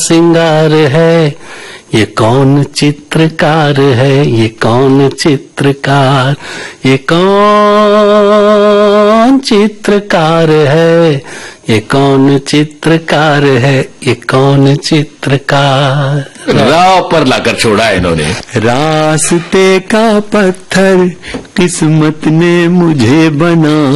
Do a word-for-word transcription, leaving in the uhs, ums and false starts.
सिंगार है, ये कौन चित्रकार है, ये कौन चित्रकार, ये कौन चित्रकार है, ये कौन चित्रकार है, ये कौन चित्रकार। राह पर लाकर छोड़ा इन्होंने। रास्ते का पत्थर किस्मत ने मुझे बना